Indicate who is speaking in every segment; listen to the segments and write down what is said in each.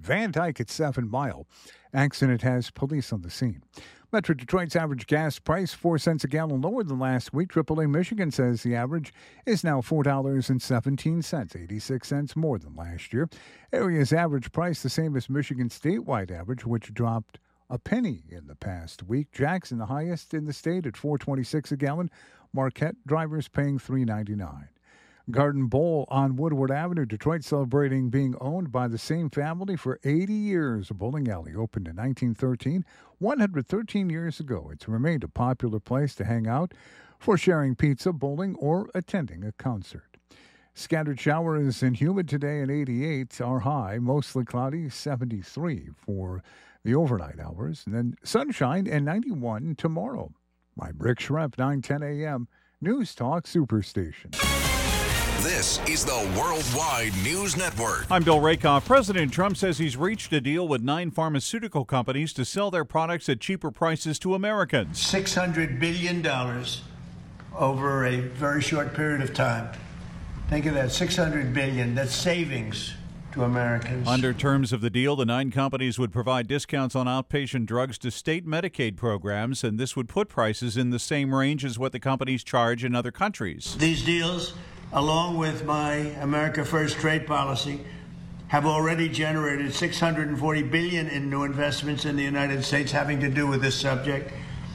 Speaker 1: Van Dyke at 7 Mile. Accident has police on the scene. Metro Detroit's average gas price 4 cents a gallon lower than last week. AAA Michigan says the average is now $4.17, 86 cents more than last year. Area's average price the same as Michigan's statewide average, which dropped a penny in the past week. Jackson, the highest in the state at $4.26 a gallon. Marquette drivers paying $3.99. Garden Bowl on Woodward Avenue, Detroit, celebrating being owned by the same family for 80 years. A bowling alley opened in 1913, 113 years ago. It's remained a popular place to hang out for sharing pizza, bowling, or attending a concert. Scattered showers and humid today at 88, our high, mostly cloudy, 73 for the overnight hours, and then sunshine and 91 tomorrow. I'm Rick Schrempf, 9:10 a.m., News Talk Superstation.
Speaker 2: This is the Worldwide News Network.
Speaker 3: I'm Bill Rakoff. President Trump says he's reached a deal with 9 pharmaceutical companies to sell their products at cheaper prices to Americans.
Speaker 4: $600 billion over a very short period of time. Think of that, $600 billion. That's savings to Americans.
Speaker 3: Under terms of the deal, the 9 companies would provide discounts on outpatient drugs to state Medicaid programs, and this would put prices in the same range as what the companies charge in other countries.
Speaker 4: These deals, along with my America First trade policy, have already generated $640 billion in new investments in the United States having to do with this subject.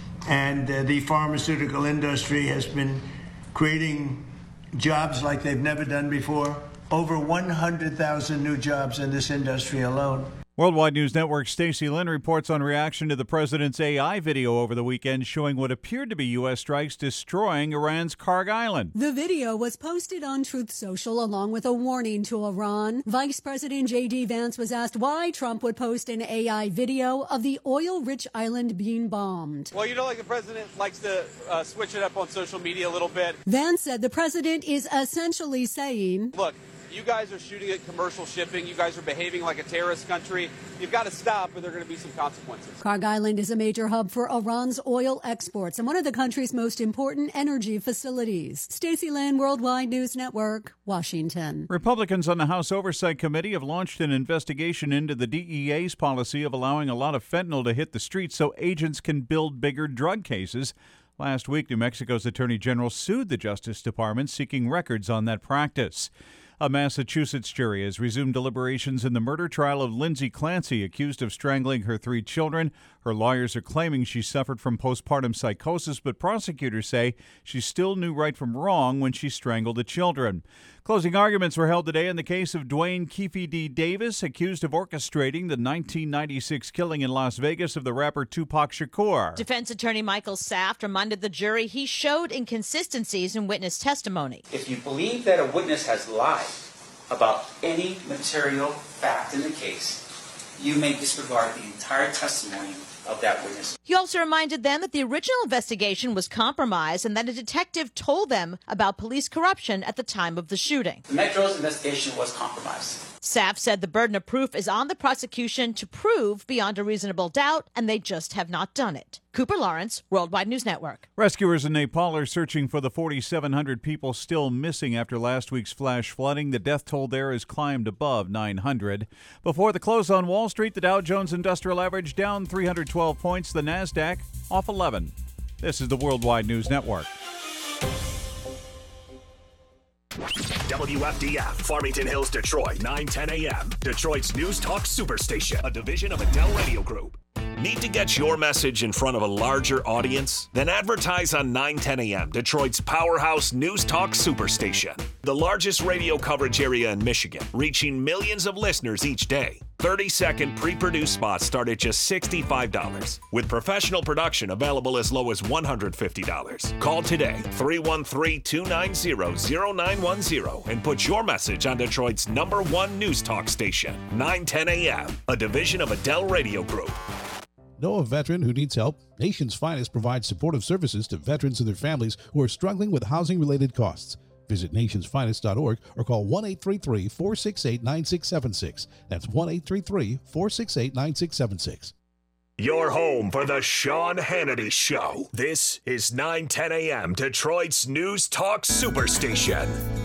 Speaker 4: And the pharmaceutical industry has been creating jobs like they've never done before. Over 100,000 new jobs in this industry alone.
Speaker 3: Worldwide News Network Stacey Lynn reports on reaction to the president's AI video over the weekend showing what appeared to be U.S. strikes destroying Iran's Karg Island.
Speaker 5: The video was posted on Truth Social along with a warning to Iran. Vice President J.D. Vance was asked why Trump would post an AI video of the oil-rich island being bombed.
Speaker 6: Well, like the president likes to switch it up on social media a little bit.
Speaker 5: Vance said the president is essentially saying,
Speaker 6: look, you guys are shooting at commercial shipping. You guys are behaving like a terrorist country. You've got to stop, or there are going to be some consequences.
Speaker 5: Karg Island is a major hub for Iran's oil exports and one of the country's most important energy facilities. Stacey Lynn, Worldwide News Network, Washington.
Speaker 3: Republicans on the House Oversight Committee have launched an investigation into the DEA's policy of allowing a lot of fentanyl to hit the streets so agents can build bigger drug cases. Last week, New Mexico's Attorney General sued the Justice Department seeking records on that practice. A Massachusetts jury has resumed deliberations in the murder trial of Lindsay Clancy, accused of strangling her 3 children. Her lawyers are claiming she suffered from postpartum psychosis, but prosecutors say she still knew right from wrong when she strangled the children. Closing arguments were held today in the case of Dwayne Keefe D. Davis, accused of orchestrating the 1996 killing in Las Vegas of the rapper Tupac Shakur.
Speaker 7: Defense attorney Michael Saft reminded the jury he showed inconsistencies in witness testimony.
Speaker 8: If you believe that a witness has lied about any material fact in the case, you may disregard the entire testimony of that witness.
Speaker 7: He also reminded them that the original investigation was compromised and that a detective told them about police corruption at the time of the shooting.
Speaker 8: The Metro's investigation was compromised.
Speaker 7: Saft said the burden of proof is on the prosecution to prove beyond a reasonable doubt, and they just have not done it. Cooper Lawrence, Worldwide News Network.
Speaker 3: Rescuers in Nepal are searching for the 4,700 people still missing after last week's flash flooding. The death toll there has climbed above 900. Before the close on Wall Street, the Dow Jones Industrial Average down 312 points, the NASDAQ off 11. This is the Worldwide News Network.
Speaker 9: WFDF, Farmington Hills, Detroit, 9:10 a.m. Detroit's News Talk Superstation, a division of Adele Radio Group. Need to get your message in front of a larger audience? Then advertise on 9:10 a.m., Detroit's powerhouse News Talk Superstation. The largest radio coverage area in Michigan, reaching millions of listeners each day. 30-second pre-produced spots start at just $65, with professional production available as low as $150. Call today, 313-290-0910, and put your message on Detroit's #1 News Talk station, 9:10 a.m., a division of Adele Radio Group.
Speaker 10: Know a veteran who needs help? Nation's Finest provides supportive services to veterans and their families who are struggling with housing-related costs. Visit nationsfinest.org or call 1-833-468-9676. That's 1-833-468-9676.
Speaker 9: Your home for the Sean Hannity Show. This is 9:10 a.m. Detroit's News Talk Superstation.